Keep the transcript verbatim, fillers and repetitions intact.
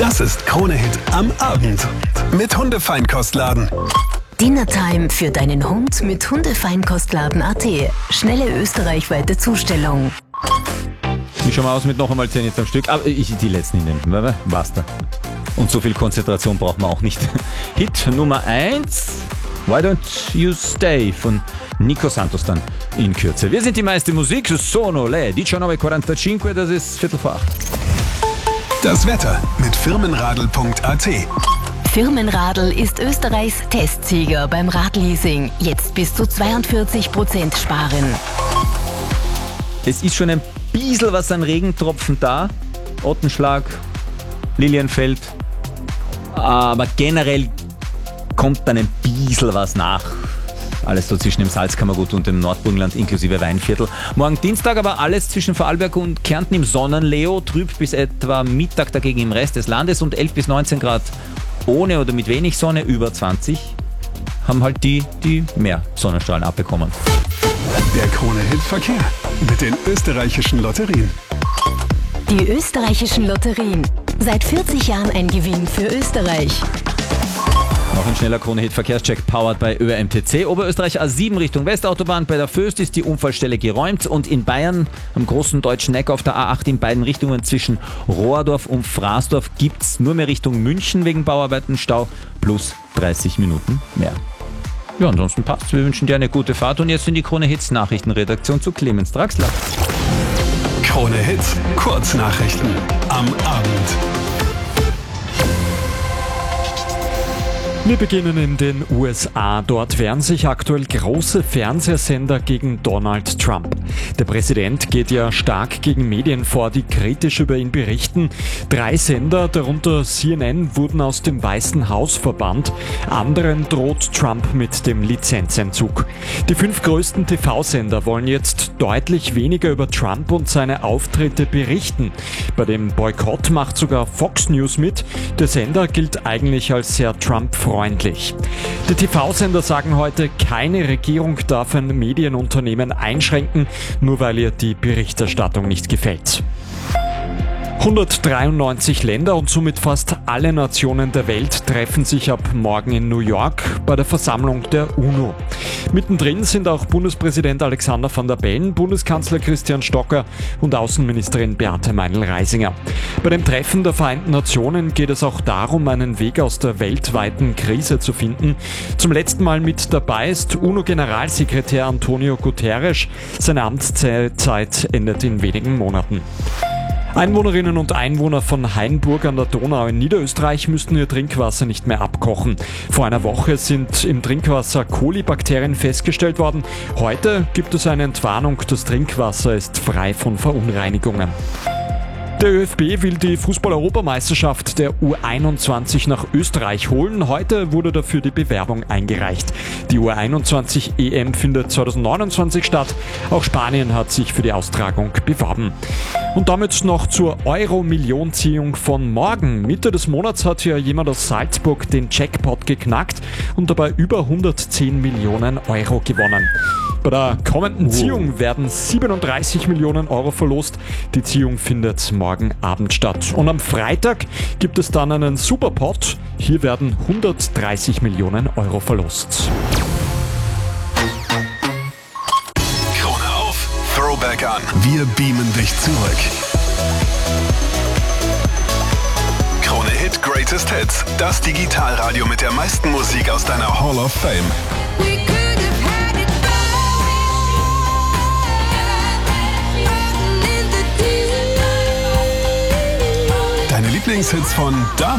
Das ist Krone Hit am Abend mit Hundefeinkostladen. Dinnertime für deinen Hund mit Hundefeinkostladen Punkt at. Schnelle österreichweite Zustellung. Wie schauen wir aus mit noch einmal zehn jetzt am Stück? Aber ich die letzten hinnehmen. Basta. Und so viel Konzentration braucht man auch nicht. Hit Nummer eins. Why Don't You Stay von Nico Santos dann in Kürze. Wir sind die meiste Musik. Sono le diciannove e quarantacinque, das ist Viertel vor acht. Das Wetter mit firmenradl Punkt at. Firmenradl ist Österreichs Testsieger beim Radleasing. Jetzt bis zu zweiundvierzig Prozent sparen. Es ist schon ein bisschen was an Regentropfen da. Ottenschlag, Lilienfeld. Aber generell kommt dann ein bisschen was nach. Alles so zwischen dem Salzkammergut und dem Nordburgenland inklusive Weinviertel. Morgen Dienstag aber alles zwischen Vorarlberg und Kärnten im Sonnenleo. Trüb bis etwa Mittag dagegen im Rest des Landes und elf bis neunzehn Grad ohne oder mit wenig Sonne. Über zwanzig haben halt die, die mehr Sonnenstrahlen abbekommen. Der Krone-Hit-Verkehr mit den österreichischen Lotterien. Die österreichischen Lotterien. Seit vierzig Jahren ein Gewinn für Österreich. Noch ein schneller Krone-Hit-Verkehrscheck, powered bei Ö R M T C. Oberösterreich A sieben Richtung Westautobahn. Bei der Föst ist die Unfallstelle geräumt. Und in Bayern am großen deutschen Neck auf der A acht in beiden Richtungen zwischen Rohrdorf und Fraßdorf gibt es nur mehr Richtung München wegen Bauarbeiten. Stau plus dreißig Minuten mehr. Ja, ansonsten passt. Wir wünschen dir eine gute Fahrt. Und jetzt in die Krone-Hits Nachrichtenredaktion zu Clemens Draxler. Krone-Hit Kurznachrichten am Abend. Wir beginnen in den U S A. Dort wehren sich aktuell große Fernsehsender gegen Donald Trump. Der Präsident geht ja stark gegen Medien vor, die kritisch über ihn berichten. Drei Sender, darunter C N N, wurden aus dem Weißen Haus verbannt. Anderen droht Trump mit dem Lizenzentzug. Die fünf größten T V-Sender wollen jetzt deutlich weniger über Trump und seine Auftritte berichten. Bei dem Boykott macht sogar Fox News mit. Der Sender gilt eigentlich als sehr Trump-freundlich. Die T V-Sender sagen heute, keine Regierung darf ein Medienunternehmen einschränken, nur weil ihr die Berichterstattung nicht gefällt. hundertdreiundneunzig Länder und somit fast alle Nationen der Welt treffen sich ab morgen in New York bei der Versammlung der UNO. Mittendrin sind auch Bundespräsident Alexander Van der Bellen, Bundeskanzler Christian Stocker und Außenministerin Beate Meindl-Reisinger. Bei dem Treffen der Vereinten Nationen geht es auch darum, einen Weg aus der weltweiten Krise zu finden. Zum letzten Mal mit dabei ist UNO-Generalsekretär Antonio Guterres. Seine Amtszeit endet in wenigen Monaten. Einwohnerinnen und Einwohner von Hainburg an der Donau in Niederösterreich müssten ihr Trinkwasser nicht mehr abkochen. Vor einer Woche sind im Trinkwasser Kolibakterien festgestellt worden. Heute gibt es eine Entwarnung, das Trinkwasser ist frei von Verunreinigungen. Der ÖFB will die Fußball-Europameisterschaft der U einundzwanzig nach Österreich holen. Heute wurde dafür die Bewerbung eingereicht. Die U einundzwanzig E M findet zweitausendneunundzwanzig statt. Auch Spanien hat sich für die Austragung beworben. Und damit noch zur Euro-Million-Ziehung von morgen. Mitte des Monats hat ja jemand aus Salzburg den Jackpot geknackt und dabei über hundertzehn Millionen Euro gewonnen. Bei der kommenden Ziehung werden siebenunddreißig Millionen Euro verlost. Die Ziehung findet morgen Abend statt. Und am Freitag gibt es dann einen Superpot. Hier werden hundertdreißig Millionen Euro verlost. Krone auf, Throwback an. Wir beamen dich zurück. Krone Hit Greatest Hits. Das Digitalradio mit der meisten Musik aus deiner Hall of Fame. Deine Lieblingshits von damals.